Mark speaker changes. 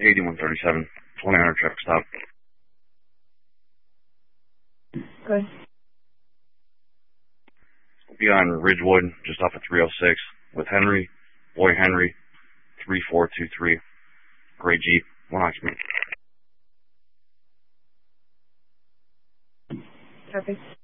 Speaker 1: 8137, 2900 traffic stop.
Speaker 2: Good.
Speaker 1: Be on Ridgewood, just off of 306, with Henry, Boy Henry, 3423. Gray Jeep, 1 occupant.
Speaker 2: Perfect.